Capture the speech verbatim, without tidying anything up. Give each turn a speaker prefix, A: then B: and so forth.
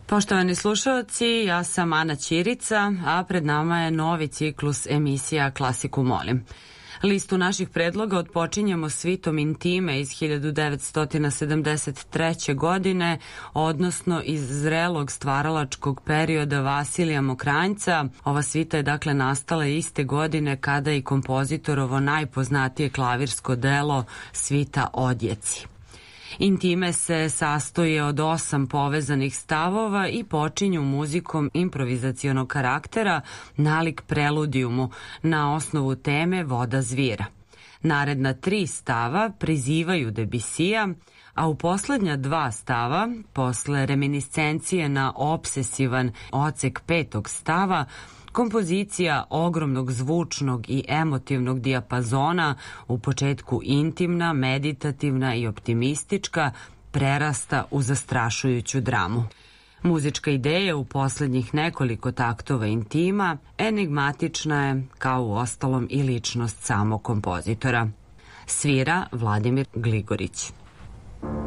A: Poštovani slušalci, ja sam Ana Ćirica, a pred nama je novi ciklus emisija Klasiku molim. Listu naših predloga odpočinjemo svitom Intime iz hiljadu devetsto sedamdeset treće. godine, odnosno iz zrelog stvaralačkog perioda Vasilija Mokranjca. Ova svita je dakle nastala iste godine kada i kompozitorovo najpoznatije klavirsko delo Svita Odjeci. Intime se sastoje od osam povezanih stavova i počinju muzikom improvizacionog karaktera nalik preludijumu na osnovu teme Voda zvira. Naredna tri stava prizivaju Debisija, a u poslednja dva stava, posle reminiscencije na obsesivan ocek petog stava, kompozicija ogromnog zvučnog i emotivnog dijapazona, u početku intimna, meditativna i optimistička, prerasta u zastrašujuću dramu. Muzička ideja u poslednjih nekoliko taktova Intima enigmatična je, kao u ostalom i ličnost samog kompozitora. Svira Vladimir Gligorić.